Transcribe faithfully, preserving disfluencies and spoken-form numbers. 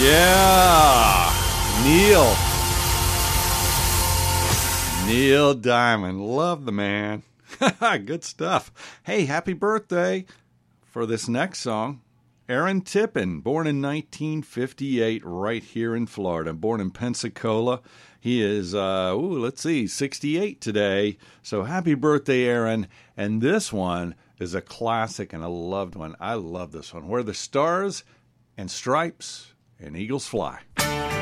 Yeah, Neil. Neil Diamond. Love the man. Good stuff. Hey, happy birthday for this next song. Aaron Tippin, born in nineteen fifty-eight right here in Florida. Born in Pensacola. He is, uh, ooh, let's see, sixty-eight today. So happy birthday, Aaron. And this one is a classic and a loved one. I love this one. Where the Stars and Stripes and Eagles Fly.